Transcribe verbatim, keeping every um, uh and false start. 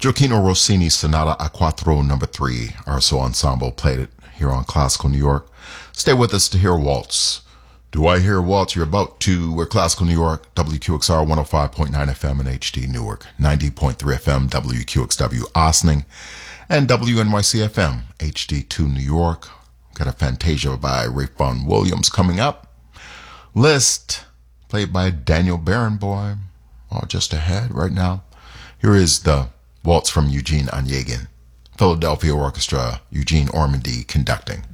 Gioacchino Rossini's Sonata a Quattro number three, R S O Ensemble played it here on Classical New York. Stay with us to hear Waltz. Do I hear Waltz? You're about to. We're Classical New York, W Q X R one oh five point nine F M and H D Newark, ninety point three F M, W Q X W Ossining, and W N Y C F M, H D two New York. Got a Fantasia by Ralph Vaughan Williams coming up. Liszt, played by Daniel Barenboim, all just ahead right now. Here is the Waltz from Eugene Onegin. Philadelphia Orchestra, Eugene Ormandy conducting.